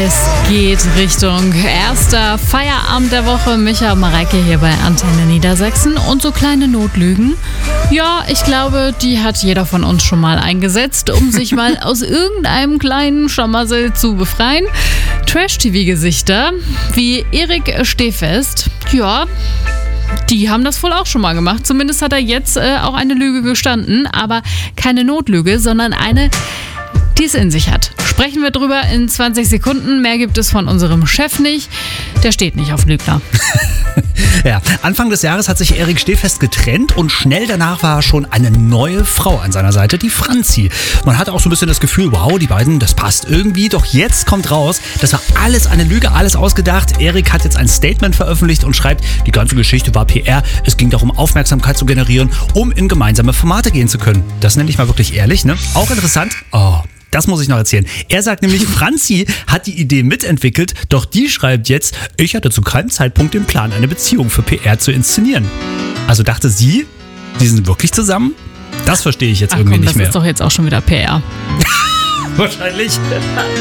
Es geht Richtung erster Feierabend der Woche. Micha und Mareike hier bei Antenne Niedersachsen. Und so kleine Notlügen, ja, ich glaube, die hat jeder von uns schon mal eingesetzt, um sich mal aus irgendeinem kleinen Schlamassel zu befreien. Trash-TV-Gesichter wie Erik Stehfest, ja, die haben das wohl auch schon mal gemacht. Zumindest hat er jetzt auch eine Lüge gestanden, aber keine Notlüge, sondern eine, die es in sich hat. Sprechen wir drüber in 20 Sekunden. Mehr gibt es von unserem Chef nicht. Der steht nicht auf Lügner. Ja, Anfang des Jahres hat sich Erik Stehfest getrennt und schnell danach war schon eine neue Frau an seiner Seite, die Franzi. Man hatte auch so ein bisschen das Gefühl, wow, die beiden, das passt irgendwie. Doch jetzt kommt raus, das war alles eine Lüge, alles ausgedacht. Erik hat jetzt ein Statement veröffentlicht und schreibt, die ganze Geschichte war PR. Es ging darum, Aufmerksamkeit zu generieren, um in gemeinsame Formate gehen zu können. Das nenne ich mal wirklich ehrlich, ne? Auch interessant. Das muss ich noch erzählen. Er sagt nämlich, Franzi hat die Idee mitentwickelt, doch die schreibt jetzt, ich hatte zu keinem Zeitpunkt den Plan, eine Beziehung für PR zu inszenieren. Also dachte sie, die sind wirklich zusammen? Das verstehe ich jetzt irgendwie nicht mehr. Das ist doch jetzt auch schon wieder PR. Wahrscheinlich.